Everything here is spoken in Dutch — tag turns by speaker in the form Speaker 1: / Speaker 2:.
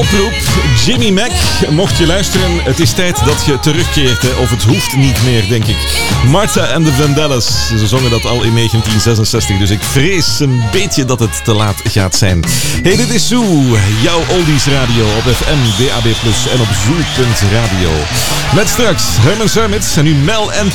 Speaker 1: Oproep, Jimmy Mac, mocht je luisteren, het is tijd dat je terugkeert, hè? Of het hoeft niet meer, denk ik. Martha and the Vandellas, ze zongen dat al in 1966, dus ik vrees een beetje dat het te laat gaat zijn. Hey, dit is Zoo, jouw oldies radio op FM, DAB+, en op Zoo.radio. Met straks Herman Sermits en nu Mel en